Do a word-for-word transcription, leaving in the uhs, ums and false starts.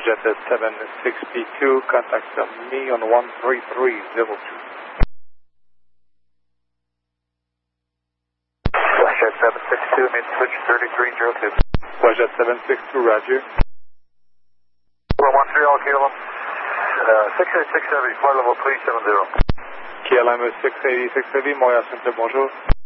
Jet at seven six two, contact me on one three three zero two. Jet seven six two, mid switch thirty-three zero two. Jet seven six two, Roger. one one three, all K L M. Uh, six eight six heavy, flight level three seven zero. K L M six eight six heavy, Montréal Centre, bonjour.